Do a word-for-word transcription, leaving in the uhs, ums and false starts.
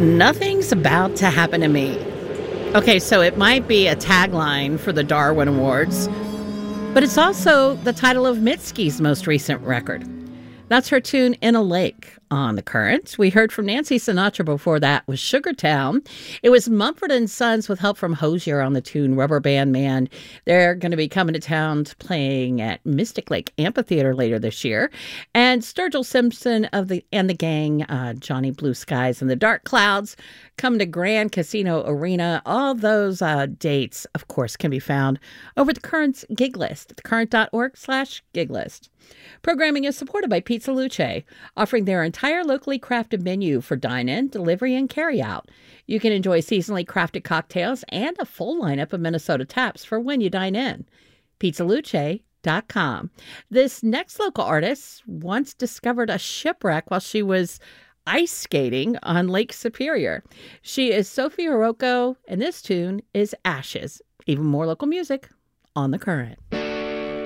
Nothing's about to happen to me. Okay, so it might be a tagline for the Darwin Awards, but it's also the title of Mitski's most recent record. That's her tune In a Lake on The Current. We heard from Nancy Sinatra before that with Sugartown. It was Mumford and Sons with help from Hozier on the tune Rubber Band Man. They're going to be coming to town playing at Mystic Lake Amphitheater later this year. And Sturgill Simpson of the and the gang, uh, Johnny Blue Skies and the Dark Clouds, come to Grand Casino Arena. All those uh, dates, of course, can be found over the Current's gig list, thecurrent.org slash gig list. Programming is supported by Pizza Luce, offering their entire locally crafted menu for dine-in, delivery, and carry-out. You can enjoy seasonally crafted cocktails and a full lineup of Minnesota taps for when you dine in. pizza luce dot com. This next local artist once discovered a shipwreck while she was ice skating on Lake Superior. She is Sophie Hiroko, and this tune is Ashes. Even more local music on The Current.